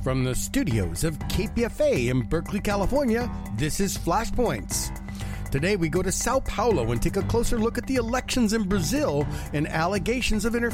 From the studios of KPFA in Berkeley, California, this is Flashpoints. Today we go to Sao Paulo and take a closer look at the elections in Brazil and allegations of interference